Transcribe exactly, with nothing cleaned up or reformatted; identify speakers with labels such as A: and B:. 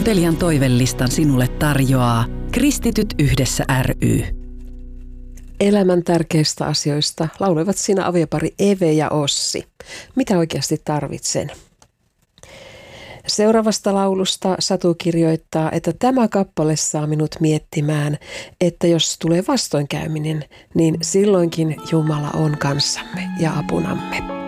A: Kuuntelijan toivellistan sinulle tarjoaa Kristityt yhdessä ry.
B: Elämän tärkeistä asioista lauloivat siinä aviopari Eve ja Ossi. Mitä oikeasti tarvitsen? Seuraavasta laulusta Satu kirjoittaa, että tämä kappale saa minut miettimään, että jos tulee vastoinkäyminen, niin silloinkin Jumala on kanssamme ja apunamme.